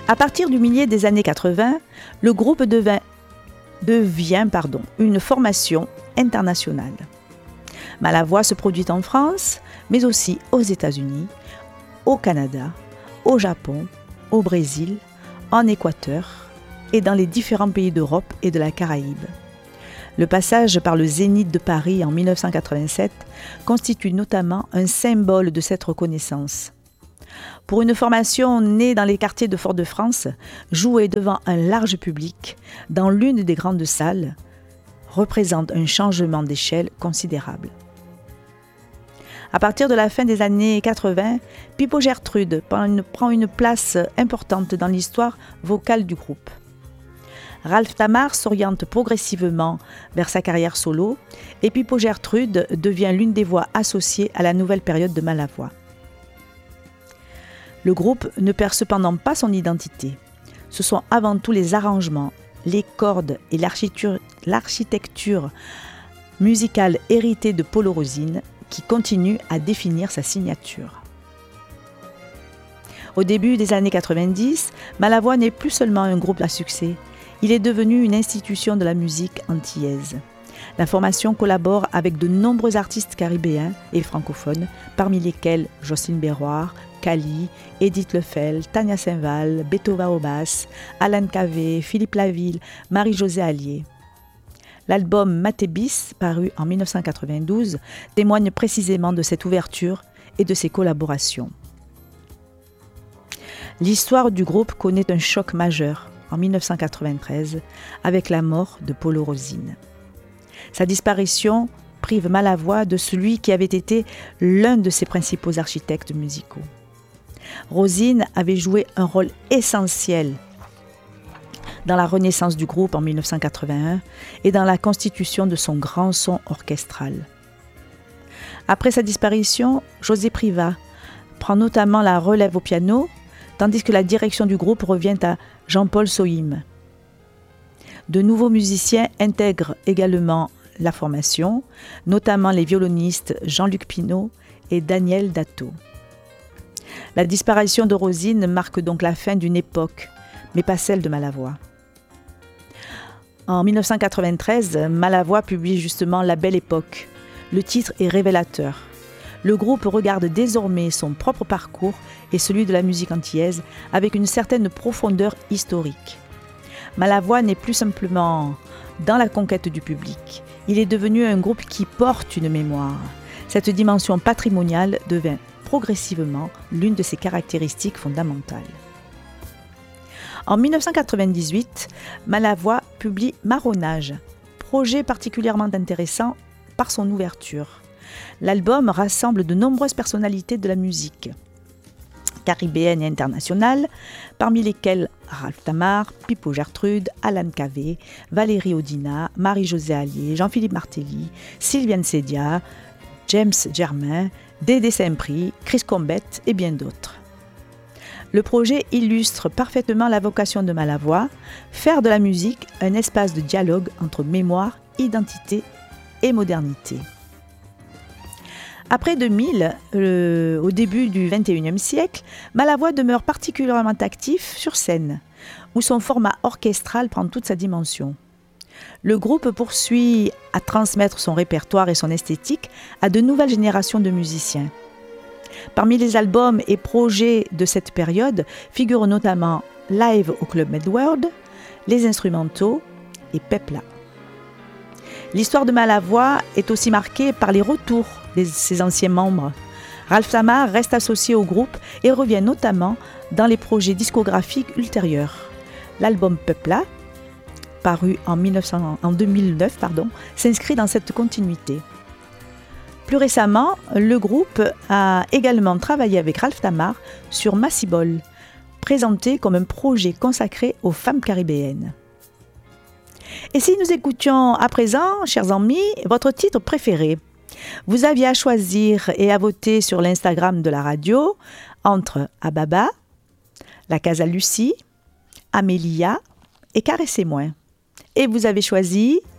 À partir du milieu des années 80, le groupe devient une formation internationale. Malavoie se produit en France, mais aussi aux États-Unis, au Canada, au Japon, au Brésil, en Équateur et dans les différents pays d'Europe et de la Caraïbe. Le passage par le Zénith de Paris en 1987 constitue notamment un symbole de cette reconnaissance. Pour une formation née dans les quartiers de Fort-de-France, jouer devant un large public dans l'une des grandes salles représente un changement d'échelle considérable. À partir de la fin des années 80, Pipo Gertrude prend une place importante dans l'histoire vocale du groupe. Ralph Tamar s'oriente progressivement vers sa carrière solo et Pipo Gertrude devient l'une des voix associées à la nouvelle période de Malavoie. Le groupe ne perd cependant pas son identité. Ce sont avant tout les arrangements, les cordes et l'architecture musicale héritée de Polo Rosine qui continuent à définir sa signature. Au début des années 90, Malavoie n'est plus seulement un groupe à succès, il est devenu une institution de la musique antillaise. La formation collabore avec de nombreux artistes caribéens et francophones, parmi lesquels Jocelyne Berroir, Kali, Edith Lefel, Tania Saint-Val, Betova Obas, Alan Cavé, Philippe Laville, Marie-Josée Allier. L'album Matébis, paru en 1992, témoigne précisément de cette ouverture et de ses collaborations. L'histoire du groupe connaît un choc majeur en 1993 avec la mort de Polo Rosine. Sa disparition prive Malavoie de celui qui avait été l'un de ses principaux architectes musicaux. Rosine avait joué un rôle essentiel dans la renaissance du groupe en 1981 et dans la constitution de son grand son orchestral. Après sa disparition, José Privat prend notamment la relève au piano, tandis que la direction du groupe revient à Jean-Paul Sohim. De nouveaux musiciens intègrent également la formation, notamment les violonistes Jean-Luc Pinault et Daniel Dato. La disparition de Rosine marque donc la fin d'une époque, mais pas celle de Malavoie. En 1993, Malavoie publie justement La Belle Époque. Le titre est révélateur. Le groupe regarde désormais son propre parcours et celui de la musique antillaise avec une certaine profondeur historique. Malavoie n'est plus simplement dans la conquête du public. Il est devenu un groupe qui porte une mémoire. Cette dimension patrimoniale devint progressivement l'une de ses caractéristiques fondamentales. En 1998, Malavoie publie Marronnage, projet particulièrement intéressant par son ouverture. L'album rassemble de nombreuses personnalités de la musique caribéenne et internationale, parmi lesquelles Ralph Tamar, Pipo Gertrude, Alan Cavé, Valérie Audina, Marie-Josée Allier, Jean-Philippe Martelly, Sylviane Sedia, James Germain, Dédé Saint-Prix, Chris Combet et bien d'autres. Le projet illustre parfaitement la vocation de Malavoie, faire de la musique un espace de dialogue entre mémoire, identité et modernité. Après 2000, au début du XXIe siècle, Malavoie demeure particulièrement actif sur scène, où son format orchestral prend toute sa dimension. Le groupe poursuit à transmettre son répertoire et son esthétique à de nouvelles générations de musiciens. Parmi les albums et projets de cette période figurent notamment Live au Club Medworld, Les Instrumentaux et Pepla. L'histoire de Malavoie est aussi marquée par les retours de ses anciens membres. Ralph Tamar reste associé au groupe et revient notamment dans les projets discographiques ultérieurs. L'album Pepla, paru en 2009, s'inscrit dans cette continuité. Plus récemment, le groupe a également travaillé avec Ralph Tamar sur Massibol, présenté comme un projet consacré aux femmes caribéennes. Et si nous écoutions à présent, chers amis, votre titre préféré, vous aviez à choisir et à voter sur l'Instagram de la radio entre Ababa, La Casa Lucie, Amélia et Caressez-moi. Et vous avez choisi